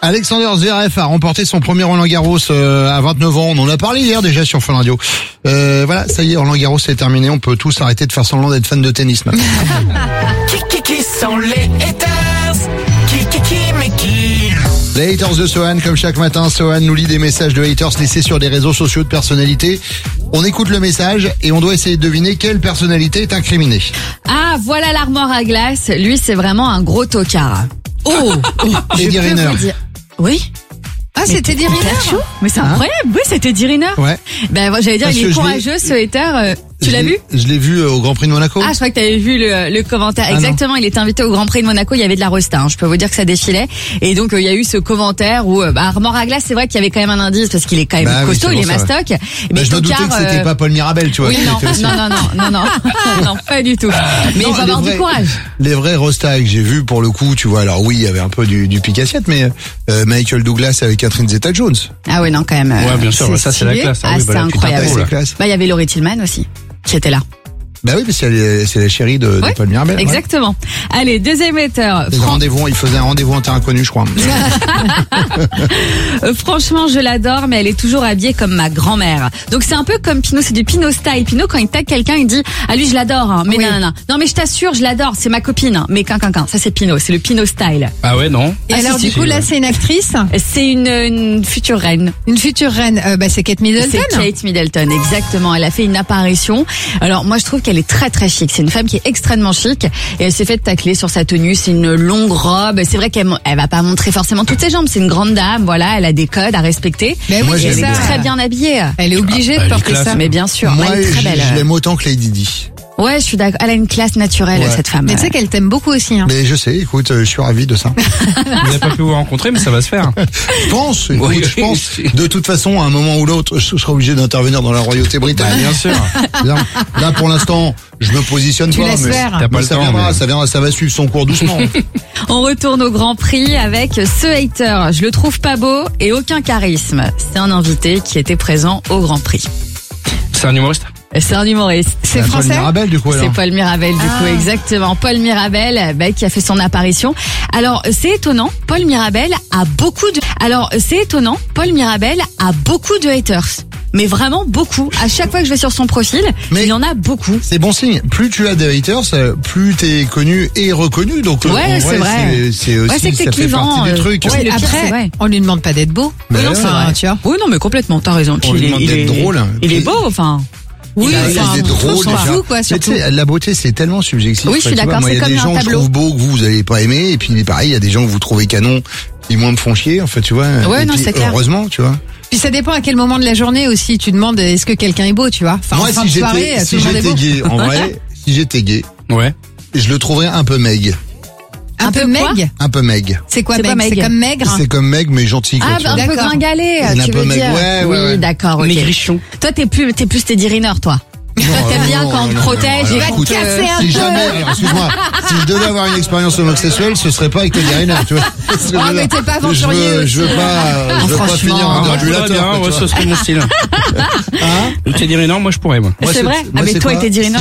Alexander Zverev a remporté son premier Roland-Garros à 29 ans. On en a parlé hier déjà sur Fun Radio. Voilà, ça y est, Roland-Garros c'est terminé. On peut tous arrêter de faire semblant d'être fan de tennis maintenant. Qui sont les haters? Qui? Les haters de Sohan, comme chaque matin, Sohan nous lit des messages de haters laissés sur des réseaux sociaux de personnalités. On écoute le message et on doit essayer de deviner quelle personnalité est incriminée. Ah, voilà l'armoire à glace. Lui, c'est vraiment un gros tocard. Oh, Teddy Riner. Oui. Ah, c'était Teddy Riner. Mais c'est incroyable. Oui, c'était Teddy Riner. Ouais. Ben, moi, j'allais dire, Parce il que est je courageux, ce hater. Tu l'as vu? Je l'ai vu au Grand Prix de Monaco. Ah, je crois que tu avais vu le commentaire. Ah, exactement, il était invité au Grand Prix de Monaco, il y avait de la rosta, hein. Je peux vous dire que ça défilait. Et donc, il y a eu ce commentaire où, armoire à glace, c'est vrai qu'il y avait quand même un indice parce qu'il est quand même costaud, oui, il est bon, mastoc. Mais je me doutais que c'était pas Paul Mirabel, tu vois. Oui, non, non, pas du tout. Mais il faut avoir du courage. Les vrais rostas que j'ai vus pour le coup, tu vois, alors oui, il y avait un peu du pique-assiette, mais Michael Douglas avec Catherine Zeta-Jones. Ah oui, non, quand même. Ouais, bien sûr, ça c'est la classe. Ah, c'est incroyable. C'est classe. Bah, il y avait Laurie Tillman aussi, qui était là. Bah oui, parce que c'est la chérie de Paul Mirabel. Exactement. Ouais. Allez, deuxième hater. Il faisait un rendez-vous en terrain inconnu, je crois. Franchement, je l'adore, mais elle est toujours habillée comme ma grand-mère. Donc c'est un peu comme Pinot, c'est du Pinot style. Pinot, quand il tag quelqu'un, il dit « Ah lui, je l'adore, hein. Mais non, mais je t'assure, je l'adore, c'est ma copine. Hein. » Mais ça c'est Pinot, c'est le Pinot style. Ah ouais, non. Et alors, du coup, là, c'est une actrice? C'est une future reine. Une future reine, c'est Kate Middleton. C'est Kate Middleton, exactement. Elle a fait une apparition. Alors moi, je trouve qu'elle est très très chic. C'est une femme qui est extrêmement chic et elle s'est fait tacler sur sa tenue. C'est une longue robe. C'est vrai qu'elle va pas montrer forcément toutes ses jambes. C'est une grande dame, voilà. Elle a des codes à respecter. Mais moi, oui, elle c'est est ça. très bien habillée. Elle est obligée de porter ça. Mais bien sûr, Moi, elle est très belle. je l'aime autant que Lady Di. Ouais, je suis d'accord. Elle a une classe naturelle, cette femme. Mais tu sais qu'elle t'aime beaucoup aussi, hein. Mais je sais, écoute, je suis ravi de ça. Vous n'avez pas pu vous rencontrer, mais ça va se faire. Je pense, Oui. de toute façon, à un moment ou l'autre, je serai obligé d'intervenir dans la royauté britannique. Bien sûr. Là, pour l'instant, je me positionne Tu pas. laisses mais faire. T'as pas le ça temps, viendra, mais- ça va suivre son cours doucement. On retourne au Grand Prix avec ce hater. Je le trouve pas beau et aucun charisme. C'est un invité qui était présent au Grand Prix. C'est un humoriste. C'est un humoriste. C'est Paul français? Mirabel, du coup, alors. C'est Paul Mirabel, du coup, exactement. Paul Mirabel, qui a fait son apparition. Alors, c'est étonnant. Paul Mirabel a beaucoup de haters. Mais vraiment beaucoup. À chaque fois que je vais sur son profil, Mais il y en a beaucoup. C'est bon signe. Plus tu as des haters, plus t'es connu et reconnu. Donc, Ouais, en c'est vrai. c'est aussi, Ouais, c'est que t'es ça fait clivant, partie du truc. ouais, le pire, c'est Après, vrai. on lui demande pas d'être beau. Mais Oui, non, ouais, c'est vrai. Tu vois. Oui, non, mais complètement, t'as raison. On lui demande d'être drôle. Il est beau, enfin. Oui, Il est drôle, on s'en déjà. fout, quoi, Mais surtout. tu sais, la beauté, c'est tellement subjectif. Oui, je suis Tu vois, d'accord, moi, c'est il y a comme des un gens que je tableau. trouve beaux que vous avez pas aimé, et puis pareil, il y a des gens que vous trouvez canon, qui moins me font chier, en fait, tu vois. Ouais, Et non, puis, c'est clair. heureusement, tu vois. Puis ça dépend à quel moment de la journée aussi. Tu demandes est-ce que quelqu'un est beau, tu vois. Enfin, Moi, en fin si de soirée, j'étais, tout le monde est beau. gay, en vrai, si j'étais gay, Ouais. je le trouverais un peu meg. Un peu quoi meg. Un peu meg. C'est quoi C'est pas meg? C'est meg. comme maigre. C'est comme meg, mais gentil, quoi, Ah, tu bah, vois. un peu D'accord. gringalé, Un tu peu veux mec, dire. ouais, Oui, ouais. d'accord, ok. Maigrichon. Toi, t'es plus Teddy Riner, toi. Non, T'aimes bien non, quand on te non, protège non, et alors, qu'on écoute, te... casser un si peu. jamais, alors, excuse-moi, si je devais avoir une expérience homosexuelle, ce serait pas avec Teddy Riner, tu vois. Parce que Oh, je- mais t'es pas je aventurier veux aussi. je veux pas franchement. finir en Ah, moi, je voudrais déambulateur, bien, quoi, ouais, tu vois. ça serait mon style. Hein Le Teddy Riner, moi je pourrais, moi. Moi, C'est vrai. moi, Ah, mais c'est toi et quoi Teddy Riner,